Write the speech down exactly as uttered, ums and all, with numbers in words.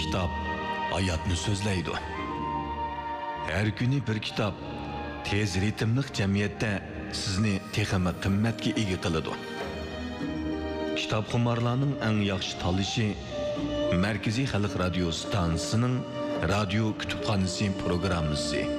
Kitap hayatni so'zlaydi. Her kuni bir kitap tez ritmli jamiyatda sizni texmi qimmatga ega qiladi. Kitobxumarlarning eng yaxshi tanlashi Markaziy Xalq radio stansiyasining radio kutubxonasi programmasi.